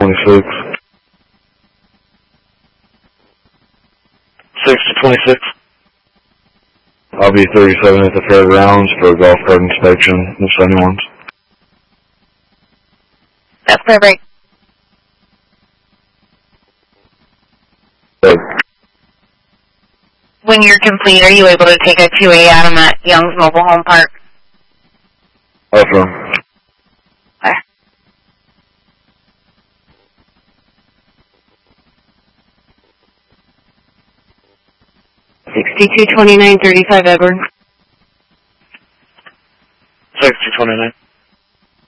26. 6 to 26. I'll be 37 at the fairgrounds for a golf cart inspection, if anyone's. That's perfect. When you're complete, are you able to take a 2A out of at Young's Mobile Home Park? Okay. Okay. 622935 Edward.